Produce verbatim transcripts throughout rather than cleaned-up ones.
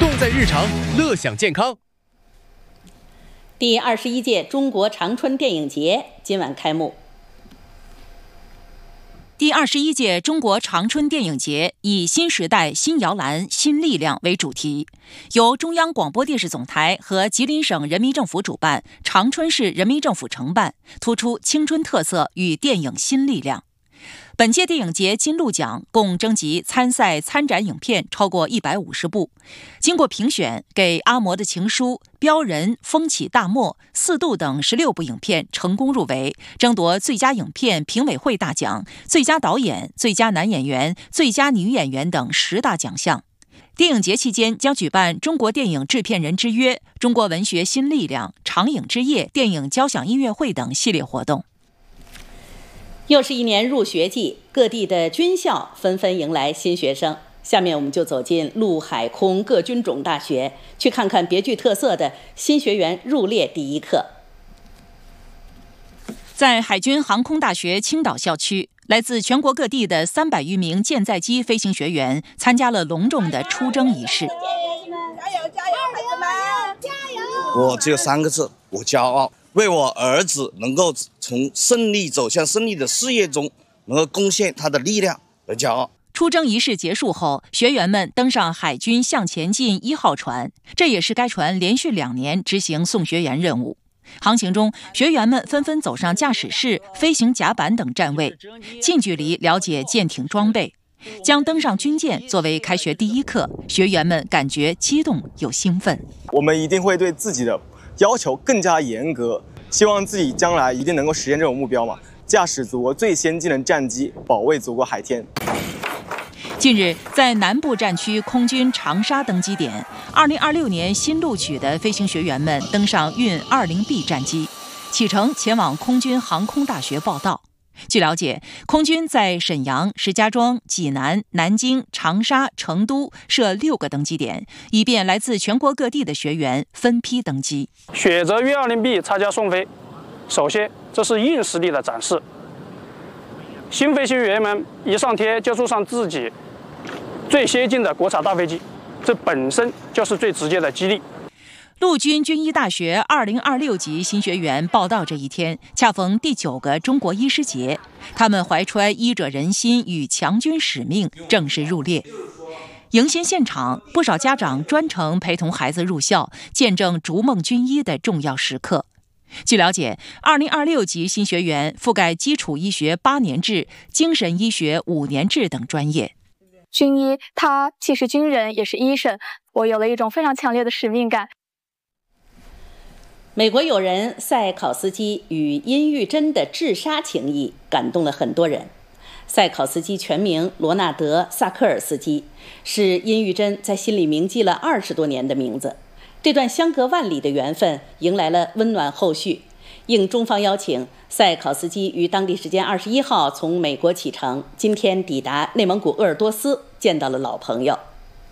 动在日常，乐享健康。 第二十一届中国长春电影节今晚开幕。 第二十一届中国长春电影节以“新时代、新摇篮、新力量”为主题，由中央广播电视总台和吉林省人民政府主办，长春市人民政府承办，突出青春特色与电影新力量。本届电影节金鹿奖共征集参赛参展影片超过一百五十部，经过评选，给《阿嬷的情书》、《标人》、《风起大漠》、《四渡》等十六部影片成功入围，争夺最佳影片评委会大奖、最佳导演、最佳男演员、最佳女演员等十大奖项。电影节期间将举办中国电影制片人之约、中国文学新力量、长影之夜电影交响音乐会等系列活动。 又是一年入学季，各地的军校纷纷迎来新学生。下面我们就走进陆海空各军种大学，去看看别具特色的新学员入列第一课。 在海军航空大学青岛校区，来自全国各地的三百余名舰载机飞行学员参加了隆重的出征仪式。 加油加油，孩子们，加油！ 我只有三个字，我骄傲。为我儿子能够从胜利走向胜利的事业中能够贡献他的力量而骄傲。 出征仪式结束后，学员们登上海军向前进一号船，这也是该船连续两年执行送学员任务。航行中，学员们纷纷走上驾驶室、飞行甲板等站位，近距离了解舰艇装备。将登上军舰作为开学第一课，学员们感觉激动又兴奋。 我们一定会对自己的要求更加严格，希望自己将来一定能够实现这种目标嘛，驾驶祖国最先进的战机，保卫祖国海天。 近日，在南部战区空军长沙登机点，二零二六年新录取的飞行学员们登上运 二零 B 战机，启程前往空军航空大学报到。据了解，空军在沈阳、石家庄、济南、南京、长沙、成都设六个登机点，以便来自全国各地的学员分批登机。 选择运 二零 B 参加送飞，首先这是硬实力的展示。新飞行员们一上天就坐上自己最先进的国产大飞机，这本身就是最直接的激励。 陆军军医大学二零二六级新学员报到这一天，恰逢第九个中国医师节，他们怀揣医者仁心与强军使命，正式入列。迎新现场，不少家长专程陪同孩子入校，见证逐梦军医的重要时刻。据了解，二零二六级新学员覆盖基础医学八年制、精神医学五年制等专业。 军医他既是军人也是医生，我有了一种非常强烈的使命感。 美国友人赛考斯基与殷玉珍的至杀情谊感动了很多人。赛考斯基全名罗纳德·萨科尔斯基，是殷玉珍在心里铭记了二十多年的名字。这段相隔万里的缘分迎来了温暖后续。应中方邀请，赛考斯基于当地时间二十一号从美国启程，今天抵达内蒙古鄂尔多斯，见到了老朋友。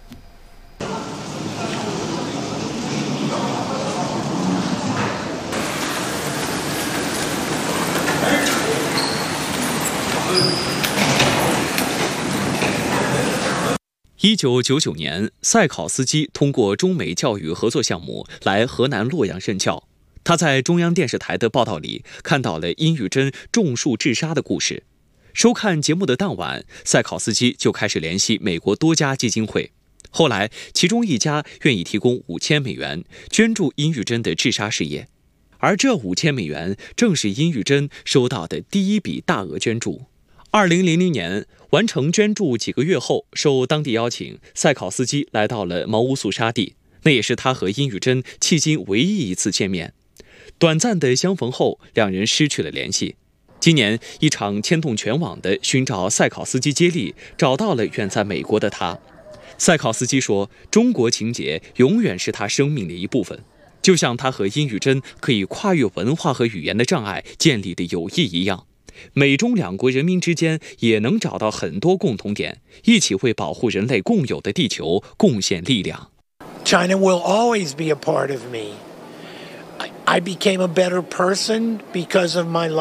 一九九九年，赛考斯基通过中美教育合作项目来河南洛阳任教。他在中央电视台的报道里看到了殷玉珍种树治沙的故事。收看节目的当晚，赛考斯基就开始联系美国多家基金会。后来，其中一家愿意提供五千美元捐助殷玉珍的治沙事业，而这五千美元正是殷玉珍收到的第一笔大额捐助。二零零零年完成捐助几个月后，受当地邀请，赛考斯基来到了毛乌素沙地，那也是他和殷玉珍迄今唯一一次见面。短暂的相逢后，两人失去了联系。今年，一场牵动全网的寻找赛考斯基接力，找到了远在美国的他。赛考斯基说，中国情结永远是他生命的一部分，就像他和殷玉珍可以跨越文化和语言的障碍建立的友谊一样，美中两国人民之间也能找到很多共同点，一起为保护人类共有的地球贡献力量。 China will always be a part of me. I became a better person because of my life.